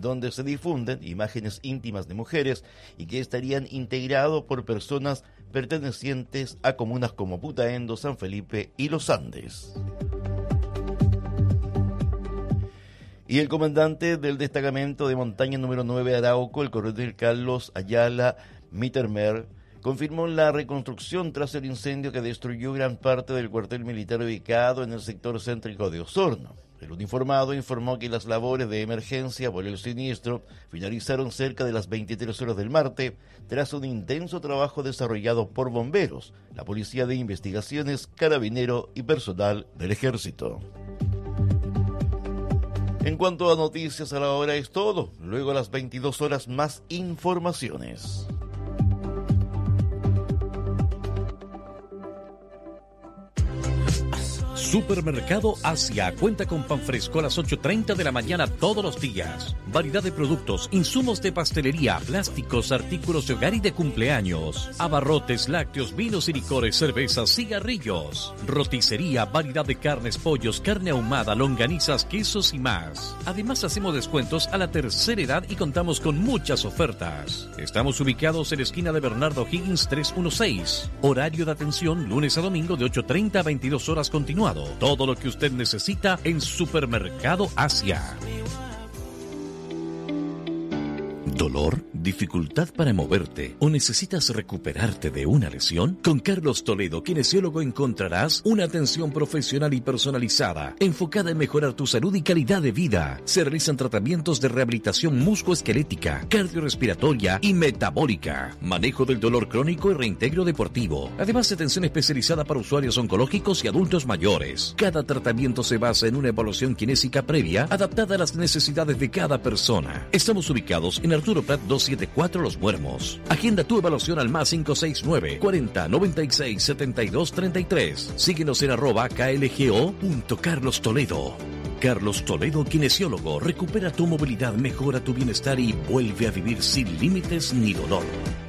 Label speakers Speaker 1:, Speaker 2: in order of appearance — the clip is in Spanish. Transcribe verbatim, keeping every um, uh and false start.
Speaker 1: donde se difunden imágenes íntimas de mujeres y que estarían integrados por personas pertenecientes a comunas como Putaendo, San Felipe y Los Andes. Y el comandante del destacamento de montaña número nueve de Arauco, el coronel Carlos Ayala Mittermer, confirmó la reconstrucción tras el incendio que destruyó gran parte del cuartel militar ubicado en el sector céntrico de Osorno. El uniformado informó que las labores de emergencia por el siniestro finalizaron cerca de las veintitrés horas del martes, tras un intenso trabajo desarrollado por bomberos, la Policía de Investigaciones, Carabinero y personal del Ejército. En cuanto a noticias a la hora es todo. Luego a las veintidós horas más informaciones.
Speaker 2: Supermercado Asia cuenta con pan fresco a las ocho treinta de la mañana todos los días. Variedad de productos, insumos de pastelería, plásticos, artículos de hogar y de cumpleaños. Abarrotes, lácteos, vinos y licores, cervezas, cigarrillos. Roticería, variedad de carnes, pollos, carne ahumada, longanizas, quesos y más. Además hacemos descuentos a la tercera edad y contamos con muchas ofertas. Estamos ubicados en la esquina de Bernardo Higgins trescientos dieciséis. Horario de atención lunes a domingo de ocho treinta a veintidós horas continuado. Todo lo que usted necesita en Supermercado Asia. ¿Dolor? ¿Dificultad para moverte? ¿O necesitas recuperarte de una lesión? Con Carlos Toledo, kinesiólogo, encontrarás una atención profesional y personalizada, enfocada en mejorar tu salud y calidad de vida. Se realizan tratamientos de rehabilitación musculoesquelética, cardiorrespiratoria y metabólica, manejo del dolor crónico y reintegro deportivo. Además, atención especializada para usuarios oncológicos y adultos mayores. Cada tratamiento se basa en una evaluación kinésica previa, adaptada a las necesidades de cada persona. Estamos ubicados en Arturo Prat doscientos setenta y cuatro Los Muermos. Agenda tu evaluación al más cinco seis nueve, cuarenta, noventa y seis, setenta y dos, treinta y tres. Síguenos en arroba klgo punto Carlos Toledo. Carlos Toledo, kinesiólogo. Recupera tu movilidad, mejora tu bienestar y vuelve a vivir sin límites ni dolor.